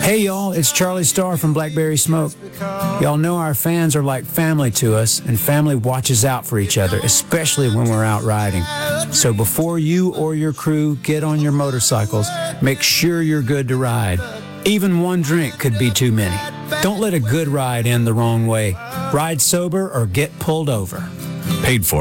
Hey y'all, it's Charlie Starr from Blackberry Smoke. Y'all know our fans are like family to us, and family watches out for each other, especially when we're out riding. So before you or your crew get on your motorcycles, make sure you're good to ride. Even one drink could be too many. Don't let a good ride end the wrong way. Ride sober or get pulled over. Paid for